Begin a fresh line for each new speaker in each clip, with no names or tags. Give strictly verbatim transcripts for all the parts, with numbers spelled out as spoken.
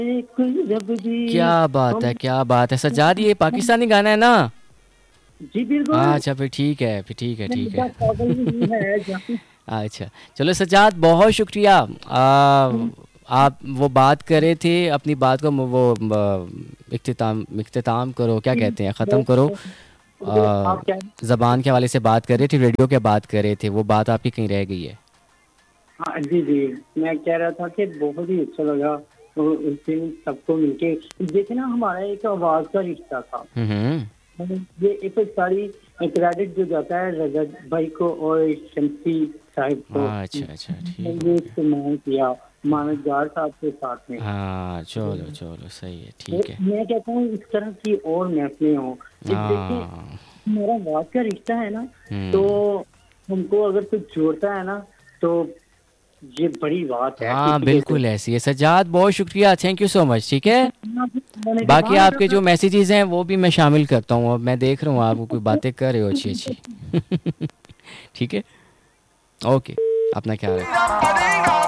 जब भी
क्या बात है,
हम।
क्या बात है सज्जाद, ये पाकिस्तानी गाना है ना?
जी बिल्कुल।
अच्छा फिर ठीक है, फिर ठीक है, ठीक
मेरा
है।
पागल नहीं है जहाँ।
अच्छा, चलो सज्जाद बहुत शुक्रिया। आ, आप वो बात कर रहे थे अपनी बात को, वो अ, इख्तिताम इख्तिताम करो, क्या कहते हैं, ख़त्म करो। आ,
आप क्या।
ज़बान के हवाले से बात कर रहे थे, रेडियो के बात कर रहे थे, वो बात आपकी कहीं रह गई है।
हाँ जी जी। मैं कह रहा था कि बहुत ही अच्छा लगा तो उस दिन सबको मिलके। जैसे ना हमारा एक आवाज का रिश्ता था।
हम्म।
ये एक तो सारी क्रेडिट जो जाता है रजत भाई को और शमसी साहिब को।
हाँ, अच्छा अच्छा, ठीक हो
ये
गया।
इस्तेमाल किया मानसदार साहब के साथ में।
हाँ चलो चलो, सही है,
तो
ठीक है।
मैं कहता हूँ इस तरह की और महफिलें हों। इस देखिए
हाँ।
हमारा आवाज का रिश्ता है ना। तो
हम्म।
हमको अगर कुछ जोड़ता है ना तो ये बड़ी बात है
हाँ
किसी के से।
बिल्कुल ऐसी है सज्जाद, बहुत शुक्रिया, थैंक यू सो मच, ठीक है।
होने के
बाकी
बाद
आपके जो मैसेजेस हैं वो भी मैं शामिल करता हूँ, अब मैं देख रहा हूँ आप कोई बातें कर रहे हो अच्छी अच्छी। ठीक है, ओके, अपना ख्याल रखें।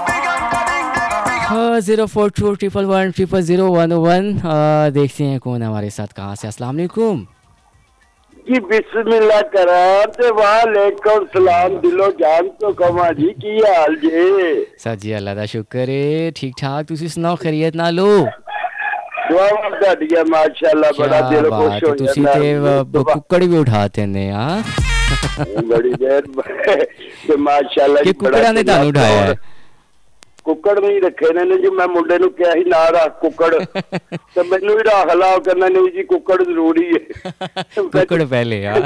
हाँ, zero four to triple one triple zero one one. देखते हैं कौन है हमारे साथ, कहाँ से। अस्सलाम वालेकुम।
जी बिस्मिल्लाह करार ते वालेकुम सलाम दिलो जान तो कमा जी की हाल जे।
सर जी अल्लाह का शुक्र है, ठीक ठाक, तुसी सुनाओ, खैरियत ना लो?
दुआवां तुहाडियां माशाअल्लाह
क्या
बड़ा दिल खुश
बात है,
हो
तुसी
जांदा।
ते ब- कुक्कड़ भी उठाते ने हाँ।
बड़ी देर ते माशाअल्लाह
कि
जी बड़ा
कुकड़ा ने
चंगा
ਤੁਹਾਨੂੰ ਉਠਾਇਆ
प्रोग्राम।
ਹੈ?
ਕੁੱਕੜ ਨਹੀਂ ਰੱਖੇ ਨੇ ਨੇ ਜੀ ਮੈਂ ਮੁੰਡੇ ਨੂੰ ਕਿਹਾ ਸੀ ਨਾ ਰੱਖ ਕੁੱਕੜ ਤੇ ਮੈਨੂੰ ਵੀ ਰੱਖ ਲਾ ਉਹ ਕਹਿੰਦਾ ਨਹੀਂ ਜੀ ਕੁੱਕੜ ਜ਼ਰੂਰੀ ਹੈ।
ਕੁੱਕੜ ਪਹਿਲੇ ਆ।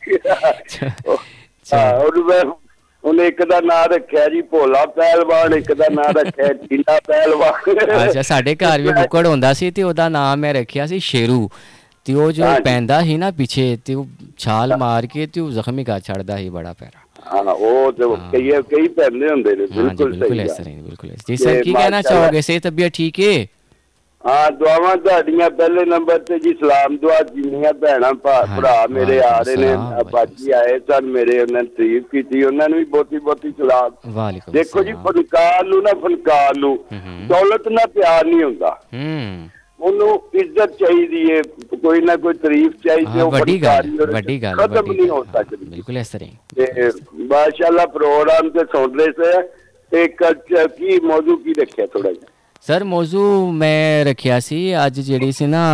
ਚ-
ਹਾਂ
ਚਲੋ।
ਉਹਨੂੰ ਮੈਂ ਉਹਨੇ ਇੱਕ ਦਾ ਨਾਂ ਰੱਖਿਆ ਜੀ ਭੋਲਾ ਪਹਿਲਵਾਨ, ਇੱਕ ਦਾ ਨਾਂ ਰੱਖਿਆ ਢੀਲਾ ਪਹਿਲਵਾਨ।
ਅੱਛਾ, ਸਾਡੇ ਘਰ ਵੀ ਕੁੱਕੜ ਹੁੰਦਾ ਸੀ ਤੇ ਉਹਦਾ ਨਾਮ ਮੈਂ ਰੱਖਿਆ ਸੀ ਸ਼ੇਰੂ। ਤੇ ਉਹ ਜੋ
ਹਾਂਜੀ
ਪੈਂਦਾ ਸੀ ਨਾ ਪਿੱਛੇ, ਤੇ ਉਹ ਛਾਲ ਮਾਰ ਕੇ ਤੇ ਉਹ ਜ਼ਖਮੀ ਕਰ ਛੱਡਦਾ ਸੀ ਬੜਾ ਪਿਆਰਾ।
ਹਾਂ ਉਹ ਤੇ ਕਈ
हाँ
ਕਈ ਪੈਂਦੇ ਹੁੰਦੇ ਨੇ
हाँ जी,
ਬਿਲकुल
बिल्कुल
ਸਹੀ
ऐसा
ਗੱਲ
नहीं, बिल्कुल ऐसा। जी सर,
ਤੇ
की कहना
ਮਾਸ਼ਾਅੱਲਾ।
चाहोगे, सेहत तबीयत ठीक है?
ਹਾਂ ਦੁਆਵਾਂ ਤੁਹਾਡੀਆਂ ਪਹਿਲੇ ਨੰਬਰ ਤੇ ਜੀ, ਸਲਾਮ ਦੁਆ ਜਿੰਨੀਆਂ ਭੈਣਾਂ ਭਾ-
हाँ
ਭਰਾ
जी,
ਮੇਰੇ ਆ
वालेकुम
ਰਹੇ ਨੇ,
अस्सलाम, वालेकुम
ਬਾਜੀ ਆਏ ਸਨ ਮੇਰੇ, ਉਹਨਾਂ ਨੇ ਤਾਰੀਫ ਕੀਤੀ, ਉਹਨਾਂ ਨੂੰ ਵੀ ਬਹੁਤੀ ਬਹੁਤੀ ਸਲਾਮ।
अस्सलाम, वालेकुम
ਦੇਖੋ ਜੀ
अस्सलाम।
ਫਨਕਾਰ ਨੂੰ ਨਾ, ਫਨਕਾਰ ਨੂੰ
हम्म
ਦੌਲਤ ਨਾਲ ਪਿਆਰ नहीं ਹੁੰਦਾ।
हम्म।
ਉਹਨੂੰ ਇੱਜ਼ਤ ਚਾਹੀਦੀ ਹੈ, ਕੋਈ ਨਾ ਕੋਈ ਤਾਰੀਫ ਚਾਹੀਦੀ,
हाँ,
ਉਹ
वड्डी गल
ਫਨਕਾਰੀ
है,
ਉਹਦੇ ਚ
वड्डी गल है,
ਖਤਮ
वड्डी
ਨਹੀਂ
गल
ਹੋ
है। हाँ,
ਸਕਦੀ।
बिल्कुल ऐसा नहीं, बिल्कुल
ਤੇ
ऐसा नहीं।
ਮਾਸ਼ਾਅੱਲਾ ਪ੍ਰੋਗਰਾਮ ਤੇ ਸੁਣ ਰਹੇ ਸੇ ਤੇ ਕ- ਕੀ ਮੌਜੂ ਕੀ ਰੱਖਿਆ ਥੋੜਾ ਜਿਹਾ।
सर मौजू मैं रखिया सी अज ਜਿਹੜੀ ਸੀ ਨਾ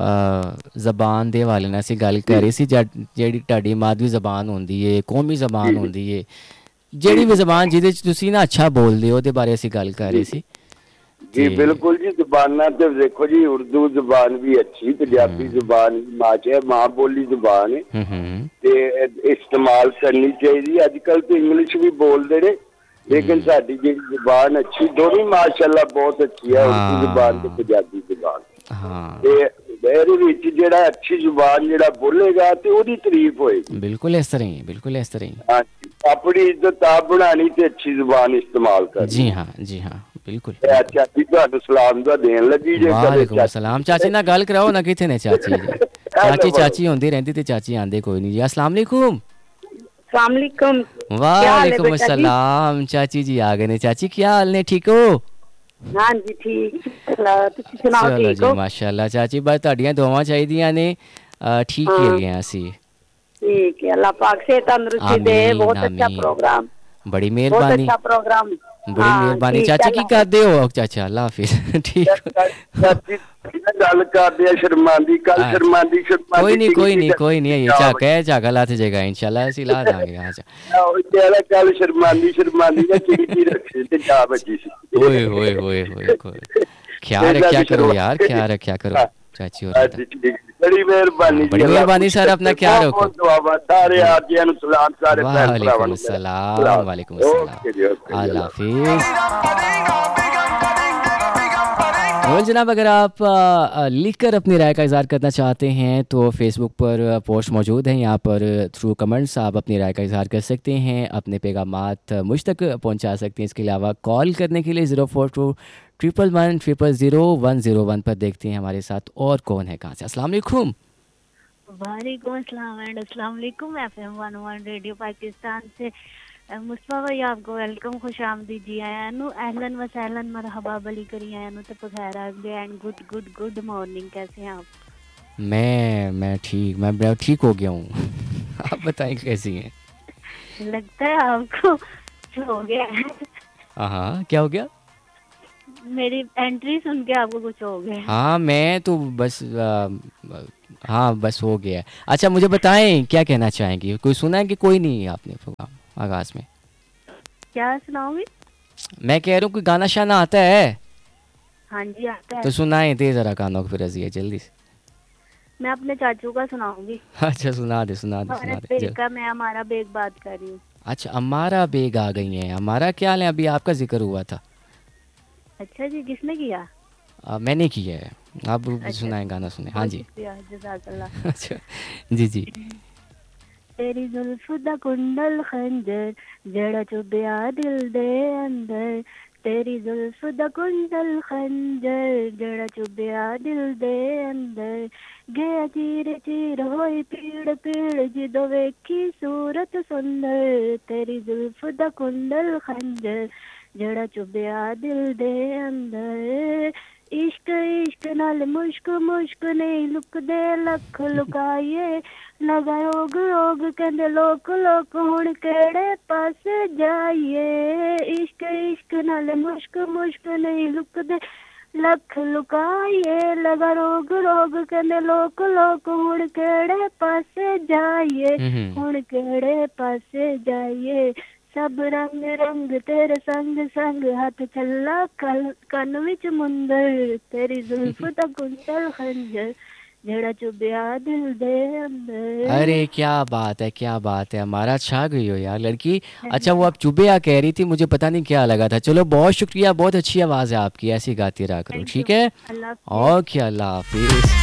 ਅ, ਜ਼ਬਾਨ ਦੇ ਹਵਾਲੇ ਨਾਲ ਅਸੀਂ ਗੱਲ ਕਰ
ਜੀ
ਰਹੇ ਸੀ, ਜਦ- ਜਿਹੜੀ ਤੁਹਾਡੀ ਮਾਦਰੀ ਜ਼ਬਾਨ ਹੁੰਦੀ ਏ, ਕੌਮੀ
ਜੀ
ਜ਼ਬਾਨ
ਜੀ
ਹੁੰਦੀ ਏ,
ਜੀ
ਜਿਹੜੀ ਵੀ ਜ਼ਬਾਨ ਜਿਹਦੇ 'ਚ ਤੁਸੀਂ ਨਾ ਅੱਛਾ ਬੋਲਦੇ ਹੋ, ਉਹਦੇ ਬਾਰੇ ਅਸੀਂ ਗੱਲ ਕਰ ਰਹੇ
ਜੀ
ਸੀ।
जी
ਤੇ
बिल्कुल जी। जुबाना तो देखो जी, उर्दू जुबान भी अच्छी, पंजाबी
ਹੂੰ
जुबान माँ च माँ बोली जुबान है
ਹੂੰ हूँ
ते इस्तेमाल करनी चाहिए। अजकल तो इंग्लिश भी बोलते ने, लेकिन
हूँ।
साडी जी जुबान अच्छी, दोनों माशाल्लाह बहुत अच्छी है, उर्दू जुबान ते
हाँ
पंजाबी जुबान।
हाँ,
ते ਇਹਦੇ ਵਿੱਚ ਜਿਹੜਾ ਅੱਛੀ ਜ਼ੁਬਾਨ ਜਿਹੜਾ ਬੋਲੇਗਾ ਤੇ ਉਹਦੀ ਤਾਰੀਫ ਹੋਏਗੀ।
बिल्कुल इस तरह ही, बिल्कुल इस तरह ही।
ਹਾਂਜੀ ਆਪਣੀ ਇੱਜ਼ਤ ਆਪ ਬਣਾਣੀ ਤੇ ਅੱਛੀ ਜ਼ੁਬਾਨ ਇਸਤੇਮਾਲ
जी
ਕਰਨੀ ਹੈ।
हाँ, जी हाँ, बिल्कुल
ਤੇ
बिल्कुल।
ਅੱਛਾ ਜੀ ਤੁਹਾਨੂੰ ਸਲਾਮ ਦਾ ਦੇਣ ਲੱਗੀ ਜੇ ਕਦੇ
वालेकुम
ਚਾਚੀ
अस्सलाम। चाची ना गल कराओ ना, कितने ने चाची जी?
हेलो
चाची
बोलो।
चाची होंदी रहती ते चाची आंदे कोई नहीं जी। अस्सलाम वालेकुम।
सलामकुम। क्या हाल है
वालेकुम
बेटा जी?
अस्सलाम, चाची जी आ गए ने। चाची क्या हाल ने, ठीक हो?
हाँ जी ठीक। तुसी सुनाओ
चलो
ठीक
जी
हो?
माशाल्लाह चाची, बस ਤੁਹਾਡੀਆਂ ਦੁਆਵਾਂ ਚਾਹੀਦੀਆਂ ਨੇ। ਅ, ਠੀਕ ਹੀ
हाँ
ਹੈਗੇ ਆ ਅਸੀਂ।
ठीक है, अल्लाह पाक से तंदुरुस्ती दे।
आमीन
बहुत अच्छा
आमीन,
प्रोग्राम,
बड़ी
बहुत
मेहरबानी,
अच्छा प्रोग्राम।
बड़ी
हाँ
मेहरबानी।
ठीक है,
चाची की
अल्लाह हाफ़िज़।
करदे हो चाचा? अल्लाह हाफिज। ठीक।
ਚਾਚੀ ਨਾਲ ਗੱਲ ਕਰਦੇ ਆ, ਸ਼ਰਮਾਂਦੀ ਕੱਲ
अच्छा,
ਸ਼ਰਮਾਂਦੀ
कोई
ਸ਼ਰਮਾਂਦੀ
नहीं कोई
ਡਿੱਗੀ
नहीं कोई नहीं है, ये झाका है, झाका लाते जाएगा इंशाल्लाह, ਅਸੀਂ ਲਾ ਦਾਂਗੇ। अच्छा,
ਉਹ ਜਿਹੜਾ ਕੱਲ ਸ਼ਰਮਾਂਦੀ ਸ਼ਰਮਾਂਦੀ ਨਾ ਚਿੜੀ ਰੱਖੀ ਤੇ ਜਾ ਵੱਜੀ ਸੀ।
ओए होए होए होए होए, ख्याल
ਇਹਨਾਂ
रखा
ਦੀ
करो
ਸ਼ੁरुआਤ।
यार, ख्याल रखा करो चाची होरें दा।
ਅੱਜ ਠੀਕ, ਬੜੀ ਮਿਹਰਬਾਨੀ
हाँ,
ਜੀ,
बड़ी
ਅੱਲਾਹ
मेहरबानी
ਖੁਸ਼
सर, अपना
ਰੱਖੇ।
ख्याल
ਬਹੁਤ
रखो।
ਬਹੁਤ ਦੁਆਵਾਂ ਸਾਰੇ
जी,
ਆਜੀਆਂ ਨੂੰ सलाम, ਸਾਰੇ ਭੈਣ ਭਰਾਵਾਂ
वालेकुम
ਨੂੰ मेरा
अस्सलाम,
सलाम।
वालेकुम अस्सलाम।
ओके जी, ओके जी,
अल्लाह
अल्लाह।
हाफिज। और जनाब, अगर आप आ, आ, लिखकर अपनी राय का इज़हार करना चाहते हैं तो फेसबुक पर आ, पोस्ट मौजूद है, यहाँ पर थ्रू कमेंट्स आप अपनी राय का इज़हार कर सकते हैं, अपने पैगामात मुझ तक पहुँचा सकते हैं। इसके अलावा कॉल करने के लिए zero four to triple one triple zero one zero one पर देखते हैं हमारे साथ और कौन है, कहाँ से। अस्सलाम वालेकुम।
वालेकुम अस्सलाम एंड अस्सलाम वालेकुम। FM one one radio Pakistan से मुस्तफा भाई आपको वेलकम, खुश आमदीद जी आया नु, अहलन व सहलन मरहबा बली करी आया नु, तो बखैर आप गए and good good good morning, कैसे हैं आप?
मैं मैं ठीक मैं मैं ठीक हो गया हूँ। आप बताएं कैसी हैं?
लगता है आपको कुछ हो गया है।
हाँ, क्या हो गया?
मेरी एंट्री सुन के आपको कुछ हो गया है।
हाँ मैं तो बस आ, हाँ बस हो गया है। अच्छा मुझे बताएं क्या कहना चाहेंगी? कोई सुना है कि कोई नहीं आपने प्रोग्राम आगाज में?
क्या सुनाओगे?
मैं कह रहा हूँ कोई गाना शाना आता है
हाँ जी आता है।
तो सुनाएं, दे जरा कानों को फिर रजिए जल्दी से।
मैं अपने चाचू का सुनाऊंगी।
अच्छा सुना दे सुना दे सुना
भारत
दे
बेग
जल-
का, मैं हमारा बेग बात कर रही हूँ।
अच्छा अमारा बेग आ गई हैं। हमारा क्या हाल है? अभी आपका जिक्र हुआ था।
अच्छा जी, किसने किया?
आ, मैंने किया है। आप
अच्छा,
सुनाएं गाना सुने। हाँ जी।
शुक्रिया, जज़ाकल्लाह।
अच्छा जी जी।
तेरी जुल्फ दा कुंडल खंजर जड़ा चुभया दिल दे अंदर, तेरी जुल्फ दा कुंडल खंजर जड़ा चुभया दिल दे अंदर, गया चीर चीर होई पीड़ पीड़ जिदो वेखी सूरत सुंदर, तेरी जुल्फ दा कुंडल खंजर जड़ा चुभया दिल दे अंदर, इश्क इश्क नाल मुश्क मुश्क नहीं लुकदे लख लुकाइए, लगा रोग रोग कहंदे लोक लोक हुण केड़े पास जाइए, इश्क इश्क नाल मुश्क मुश्क नहीं लुकदे लख लुकाइए, लगा रोग रोग कहंदे लोक लोक हुण केड़े पास जाइए,
हम्म
हुण केड़े पास जाइए, सब रंग रंग तेरे संग संग हाथ छल्ला कल कन विच मुंदर, तेरी जुल्फ दा कुंडल खंजर जेड़ा चुभया दिल दे अंदर।
अरे क्या बात है क्या बात है, हमारा छा गई हो यार लड़की। अच्छा वो आप चुबेया कह रही थी, मुझे पता नहीं क्या लगा था। चलो बहुत शुक्रिया, बहुत अच्छी आवाज़ है आपकी, ऐसी गाती रहा करो ठीक है। ओके अल्लाह हाफिज़।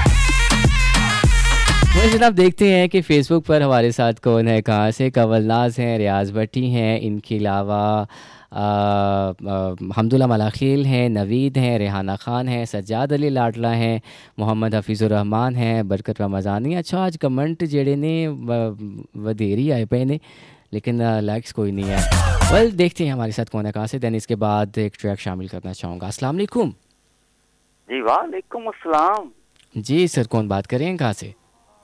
वैसे जनाब देखते हैं कि फ़ेसबुक पर हमारे साथ कौन है, कहाँ से। कंवलनाज हैं, रियाज भट्टी हैं, इनके अलावा हमदुल्ला मलाखील हैं, नवीद हैं, रेहाना ख़ान हैं, सज्जाद अली लाडला हैं, मोहम्मद हफीज़ुर रहमान हैं, बरकत रमज़ानी। अच्छा आज कमेंट जेड़े ने वधेरी आए पे ने, लेकिन लाइक्स कोई नहीं है। वेल देखते हैं हमारे साथ कौन है, कहाँ से। दैन इसके बाद एक ट्रैक शामिल करना चाहूँगा। अस्सलाम वालेकुम।
जी वालेकुम अस्सलाम।
जी सर कौन बात कर रहे हैं, कहाँ से?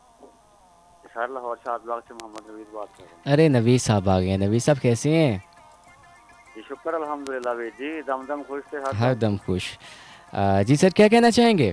सर लाहौर शादबाग से मोहम्मद नवीद बात कर रहे हैं।
अरे नवीद साहब आ गए हैं। नवीद साहब कैसे हैं?
जी शुक्र अल्हम्दुलिल्लाह वे जी, दम दम खुश थे हर
हर दम खुश। आ, जी सर क्या कहना चाहेंगे?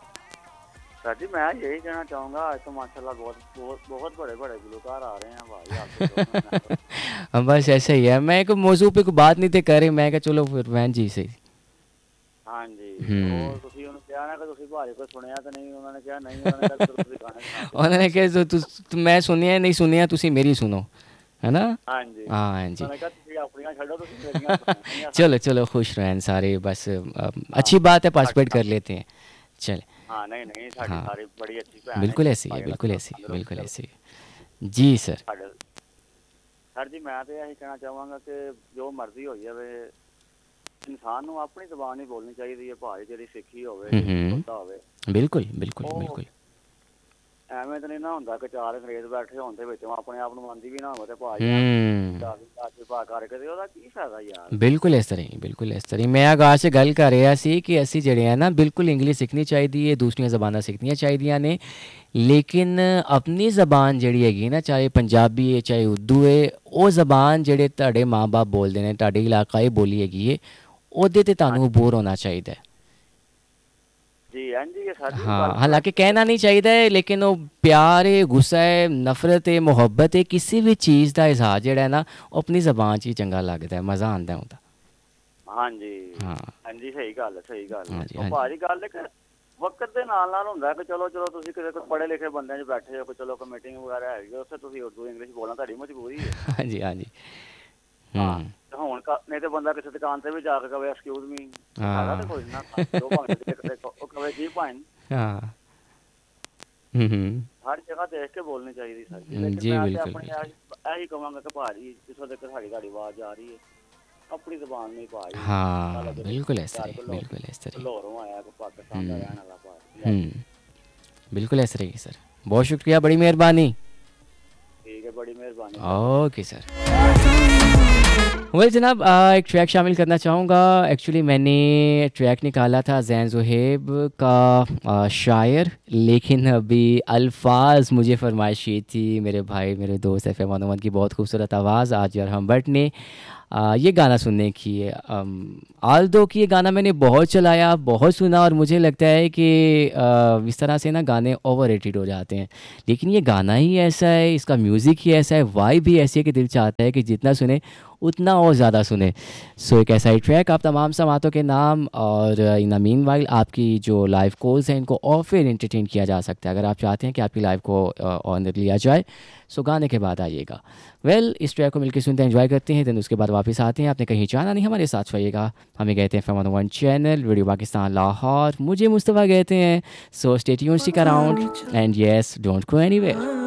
सर जी मैं यही कहना चाहूँगा आज तो माशाल्लाह बहुत बहुत बहुत बड़े बड़े गुलकार आ रहे हैं भाई आपके।
हम बस ऐसे ही है, मैं कोई मौजू पे कोई बात नहीं थे करे, मैं कहा चलो फिर बहन जी से।
हाँ जी
हम्म।
और ਤੁਸੀਂ ਉਹਨੂੰ ਕਿਹਾ ਨਾ ਕਿ ਤੁਸੀਂ ਭਾਜੀ ਕੋ ਸੁਣਿਆ ਤਾਂ ਨਹੀਂ, ਉਹਨਾਂ ਨੇ ਕਿਹਾ ਨਹੀਂ, ਉਹਨਾਂ ਨੇ ਕਿਹਾ ਤੁਸੀਂ ਗਾਣੇ ਸੁਣਾਓ।
उन्होंने कहा तो तु, तु, मैं सुनिया नहीं सुनिया तुसी मेरी सुनो, है ना।
हाँ जी
हाँ जी
ਉਹਨਾਂ ਨੇ ਕਿਹਾ ਤੁਸੀਂ ਆਪਣੀਆਂ ਛੱਡੋ, ਤੁਸੀਂ ਮੇਰੀਆਂ ਸੁਣੋ।
चलो चलो खुश रहें सारे, बस अ, अच्छी बात है पार्टिसिपेट कर लेते हैं। चले
हाँ नहीं नहीं साडी
हाँ।
सारी बड़ी अच्छी भैन है।
बिल्कुल ऐसी है, बिल्कुल ऐसी बिल्कुल ऐसी। जी सर।
ਸਾਡੇ ਸਰ ਜੀ ਮੈਂ ਤੇ ਇਹੀ ਕਹਿਣਾ ਚਾਹਾਂਗਾ ਕਿ ਜੋ ਮਰਜ਼ੀ ਹੋਈ ਜਾਵੇ ਇਨਸਾਨ ਨੂੰ ਆਪਣੀ ਜ਼ੁਬਾਨ ਹੀ ਬੋਲਣੀ ਚਾਹੀਦੀ ਹੈ, ਭਾਵੇਂ ਜਿਹੜੀ ਸਿੱਖੀ ਹੋਵੇ
ਹੂੰ
ਜਿਹੜੀ
ਹੂੰ।
ਬੋਲਦਾ ਹੋਵੇ।
बिल्कुल बिल्कुल
ਉਹ
बिल्कुल।
ਐਵੇਂ ਤਾਂ ਨਹੀਂ ਨਾ ਹੁੰਦਾ ਕਿ ਚਾਰ ਅੰਗਰੇਜ਼ ਬੈਠੇ ਹੋਣ ਤੇ ਵਿੱਚੋਂ ਆਪਣੇ ਆਪ ਨੂੰ ਮੰਨਦੀ ਵੀ ਨਾ ਹੋਵੇ ਤੇ ਭਾਜੀ
हम्म
ਚਾਚੇ ਭਾ ਕਰਕੇ ਤੇ ਉਹਦਾ ਕੀ ਫਾਇਦਾ ਯਾਰ।
बिल्कुल इस तरह ही बिल्कुल इस तरह ही। मैं आगाज से गल कर रहा सी कि असी जेड़े हैं ना बिल्कुल इंग्लिश सीखनी चाहिए, दूसरियां ज़बानां सीखनियां चाहिए ने, लेकिन अपनी ज़बान जिहड़ी हैगी ना, चाहे पंजाबी है चाहे उर्दू है, वो ज़बान जेड़े तुहाडे माँ बाप बोलते हैं, तुहाडी इलाकाई बोली हैगी है, ओहदे ते तुहानूं बोर होना चाहिए।
जी हाँ जी ये सारी
हाँ हालांकि कहना नहीं चाहिए, लेकिन वो प्यार है, गुस्सा है, नफरत है, मुहब्बत है, किसी भी चीज़ का इजहार जिहड़ा है ना वो अपनी ज़बान च ही चंगा लगता है, मज़ा आता है उनका।
हाँ जी
हाँ
हाँ जी सही गल है सही गल
हाँ
है।
जी,
ਉਹ
हाँ जी।
ਭਾਜੀ ਗੱਲ ਕਿ ਵਕਤ ਦੇ ਨਾਲ ਨਾਲ ਹੁੰਦਾ ਕਿ ਚਲੋ ਚਲੋ ਤੁਸੀਂ ਕਿਸੇ ਕੋਈ ਪੜ੍ਹੇ ਲਿਖੇ ਬੰਦਿਆਂ 'ਚ ਬੈਠੇ ਹੋ, ਕੋਈ ਚਲੋ ਕੋਈ ਮੀਟਿੰਗ ਵਗੈਰਾ ਹੈਗੀ, ਉੱਥੇ ਤੁਸੀਂ ਉਰਦੂ ਇੰਗਲਿਸ਼ ਬੋਲਣਾ ਤੁਹਾਡੀ ਮਜਬੂਰੀ ਹੈ।
हाँ जी हाँ जी।
ਹਾਂ
हम्म
ਤੇ ਹੁਣ ਕ- ਨਹੀਂ ਤੇ ਬੰਦਾ ਕਿਸੇ ਦੁਕਾਨ ਤੇ ਵੀ ਜਾ ਕੇ ਕਵੇ ਐਕਸਕਿਊਜ਼ ਮੀ,
ਹਾਂ।
ਹੈਗਾ ਤੇ ਕੋਈ ਨਾ ਦੋ ਭਾਵੇਂ ਕਿਤੇ ਉਹ ਕਵੇ ਜੀ ਭਾਈ,
हाँ हम्म हम्म।
ਹਰ ਜਗ੍ਹਾ ਦੇਖ ਕੇ ਬੋਲਣੀ ਚਾਹੀਦੀ ਸਰ ਜੀ।
जी,
ਲੇਕਿਨ ਮੈਂ ਤੇ
बिल्कुल,
ਆਪਣੇ ਇਹੀ ਇਹੀ ਕਹਾਂਗਾ ਕਿ ਭਾਜੀ ਜਿੱਥੋਂ ਤੱਕ ਸਾਡੀ ਤੁਹਾਡੀ ਆਵਾਜ਼ ਆ ਰਹੀ ਹੈ ਆਪਣੀ ਜ਼ਬਾਨ ਨਹੀਂ ਭਾਜੀ।
हाँ बिल्कुल इस तरह ही, बिल्कुल इस तरह ही।
ਲਾਹੌਰੋਂ ਆਇਆ ਕੋਈ ਪਾਕਿਸਤਾਨ ਦਾ ਰਹਿਣ ਵਾਲਾ ਭਾਜੀ।
हम्म बिल्कुल इस तरह ही सर। बहुत शुक्रिया, बड़ी मेहरबानी।
ठीक है बड़ी मेहरबानी।
Okay sir. वेल जनाब, आ, एक ट्रैक शामिल करना चाहूँगा। एक्चुअली मैंने ट्रैक निकाला था ज़ैन ज़ुहैब का आ, शायर, लेकिन अभी अल्फाज मुझे फरमाइश की थी मेरे भाई मेरे दोस्त एफ एम मोहम्मद की बहुत खूबसूरत आवाज़ आज यार हम बट ने आ, ये गाना सुनने की है। आल दो कि ये गाना मैंने बहुत चलाया, बहुत सुना, और मुझे लगता है कि आ, इस तरह से ना गाने ओवररेटेड हो जाते हैं, लेकिन ये गाना ही ऐसा है, इसका म्यूज़िक ही ऐसा है, वाइब भी ऐसी है कि दिल चाहता है कि जितना सुने उतना और ज़्यादा सुने। सो एक ऐसा ही ट्रैक आप तमाम समातों के नाम, और इन मीन वाइल आपकी जो लाइव कॉल्स हैं इनको और फिर इंटरटेन किया जा सकता है अगर आप चाहते हैं कि आपकी लाइव को ऑन लिया जाए। सो गाने के बाद आइएगा। वेल well, इस ट्रैक को मिलकर सुनते हैं, एंजॉय करते हैं, देन उसके बाद वापस आते हैं। आपने कहीं जाना नहीं, हमारे साथ रहिएगा। हमें कहते हैं फैमन one channel radio Pakistan Lahore, मुझे मुस्तफ़ा कहते हैं। So stay tuned, stick around and yes don't go anywhere.